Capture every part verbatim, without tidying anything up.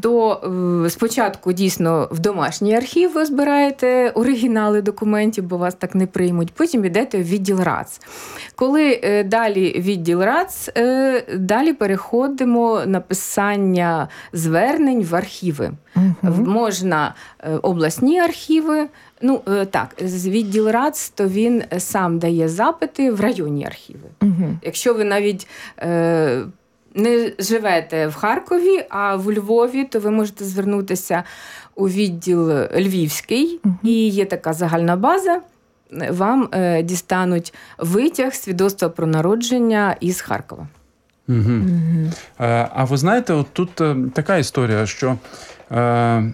то спочатку дійсно в домашній архів ви збираєте оригінали документів, бо вас так не приймуть. Потім йдете в відділ РАЦ. Коли далі відділ РАЦ, далі переходимо на писання звернень в архіви. Угу. Можна обласні архіви. Ну, так, з відділ РАЦ, то він сам дає запити в районні архіви. Угу. Якщо ви навіть е, не живете в Харкові, а в Львові, то ви можете звернутися у відділ Львівський, угу. і є така загальна база, вам е, дістануть витяг свідоцтва про народження із Харкова. Угу. Угу. А, а ви знаєте, от тут така історія, що е,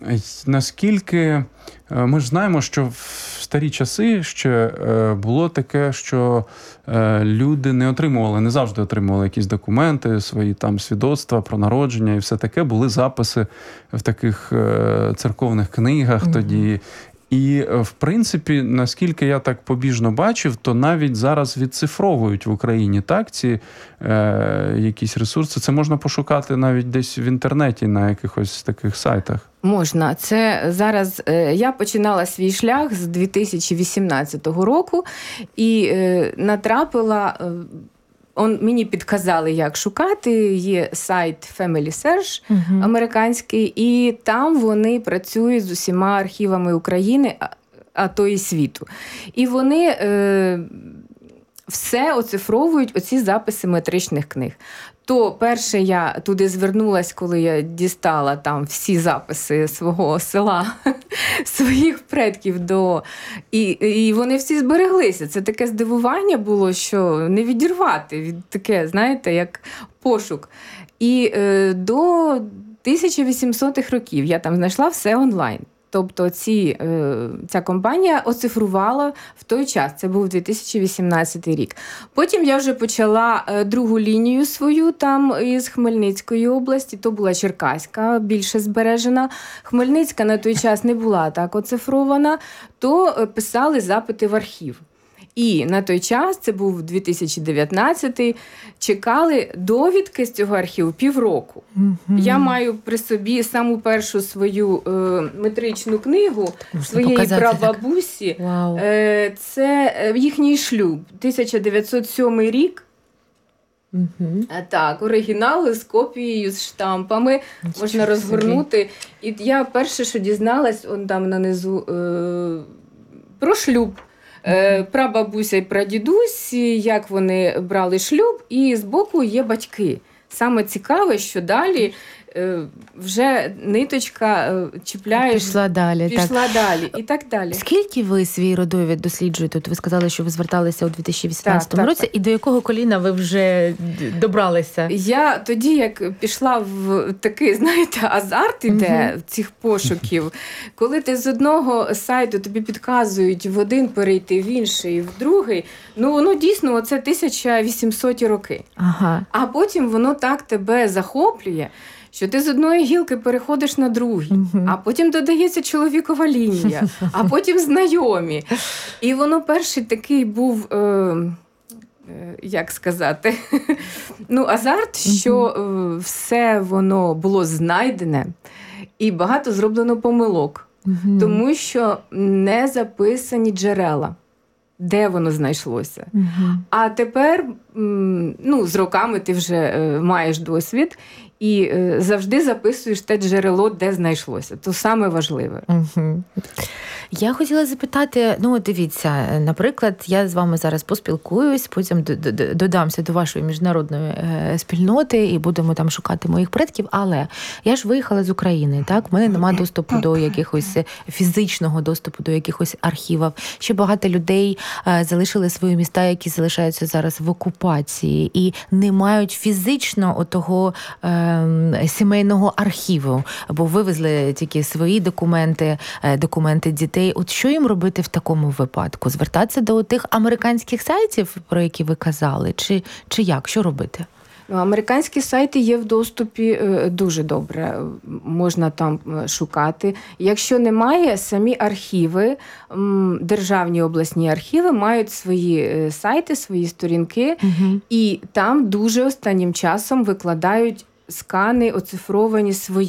наскільки ми ж знаємо, що в старі часи ще було таке, що люди не отримували, не завжди отримували якісь документи, свої там свідоцтва про народження і все таке. Були записи в таких церковних книгах mm-hmm. тоді. І, в принципі, наскільки я так побіжно бачив, то навіть зараз відцифровують в Україні так ці е, якісь ресурси. Це можна пошукати навіть десь в інтернеті на якихось таких сайтах. Можна. Це зараз е, я починала свій шлях з дві тисячі вісімнадцятого року і е, натрапила... Е, Он, мені підказали, як шукати. Є сайт Family Search uh-huh. американський, і там вони працюють з усіма архівами України, а, а то і світу. І вони е, все оцифровують, оці записи метричних книг. То перше я туди звернулась, коли я дістала там всі записи свого села, своїх предків до... І, і вони всі збереглися. Це таке здивування було, що не відірвати від таке, знаєте, як пошук. І е, до тисяча вісімсотих років я там знайшла все онлайн. Тобто ці, ця компанія оцифрувала в той час, це був дві тисячі вісімнадцятий рік. Потім я вже почала другу лінію свою там із Хмельницької області, то була Черкаська, більше збережена. Хмельницька на той час не була так оцифрована, то писали запити в архів. І на той час, це був дві тисячі дев'ятнадцятий, чекали довідки з цього архіву півроку. Mm-hmm. Я маю при собі саму першу свою е, метричну книгу можна своєї прабабусі. Wow. Е, це їхній шлюб, тисяча дев'ятсот сьомий рік. Mm-hmm. Так, оригінали з копією, з штампами. Mm-hmm. Можна розгорнути. І я перше, що дізналась, он там нанизу, е, про шлюб. Mm-hmm. Прабабуся і прадідусь, як вони брали шлюб, і збоку є батьки. Саме цікаве, що далі вже ниточка чіпляєш, пішла далі, пішла так. далі і так далі. Скільки ви свій родовід досліджуєте? Ви сказали, що ви зверталися у дві тисячі вісімнадцятому році, так, так. І до якого коліна ви вже добралися? Я тоді, як пішла в такий, знаєте, азарт іде угу. цих пошуків, коли ти з одного сайту тобі підказують в один перейти, в інший, в другий, ну воно дійсно, оце тисяча вісімсоті роки. Ага. А потім воно так тебе захоплює, що ти з одної гілки переходиш на другу, uh-huh. а потім додається чоловікова лінія, а потім знайомі. І воно перший такий був, е, е, як сказати, ну, азарт, що е, все воно було знайдене і багато зроблено помилок, uh-huh. тому що не записані джерела. Де воно знайшлося. Uh-huh. А тепер, ну, з роками ти вже е, маєш досвід і е, завжди записуєш те джерело, де знайшлося. То саме важливе. Uh-huh. Я хотіла запитати, ну, дивіться, наприклад, я з вами зараз поспілкуюсь, потім додамся до вашої міжнародної спільноти і будемо там шукати моїх предків, але я ж виїхала з України, так? У мене немає доступу до якихось фізичного доступу до якихось архівів. Ще багато людей залишили свої міста, які залишаються зараз в окупації і не мають фізично отого е, сімейного архіву, бо вивезли тільки свої документи, документи дітей. От що їм робити в такому випадку? Звертатися до тих американських сайтів, про які ви казали? Чи, чи як? Що робити? Американські сайти є в доступі дуже добре, можна там шукати. Якщо немає, самі архіви, державні обласні архіви мають свої сайти, свої сторінки, угу. і там дуже останнім часом викладають скани, оцифровані свої.